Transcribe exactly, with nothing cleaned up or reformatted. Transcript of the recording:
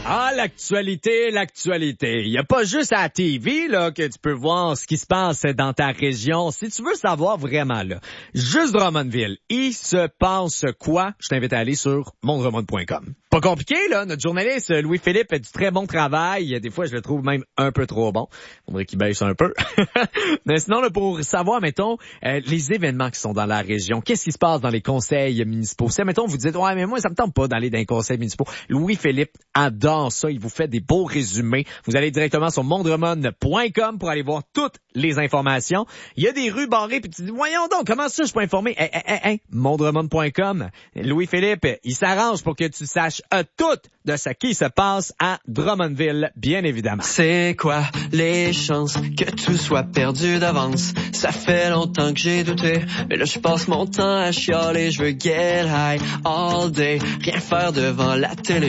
Ah, l'actualité, l'actualité. Il n'y a pas juste à la T V là, que tu peux voir ce qui se passe dans ta région. Si tu veux savoir vraiment, là, juste Drummondville, il se passe quoi? Je t'invite à aller sur mon drummond point com. Pas compliqué, là. Notre journaliste Louis-Philippe fait du très bon travail. Des fois, je le trouve même un peu trop bon. Faudrait qu'il baisse un peu. Mais sinon, là, pour savoir, mettons, euh, les événements qui sont dans la région, qu'est-ce qui se passe dans les conseils municipaux? Si, mettons, vous dites, ouais, mais moi, ça me tente pas d'aller dans les conseils municipaux. Louis-Philippe adore ça. Il vous fait des beaux résumés. Vous allez directement sur mon drummond point com pour aller voir toutes les informations. Il y a des rues barrées, puis tu dis, voyons donc, comment ça, je suis pas informé? Hey, hey, hey, hey, mon drummond point com. Louis-Philippe, il s'arrange pour que tu saches euh, tout de ce qui se passe à Drummondville, bien évidemment. C'est quoi les chances que tout soit perdu d'avance? Ça fait longtemps que j'ai douté, mais là je passe mon temps à chialer. Je veux get high all day, rien faire devant la télé.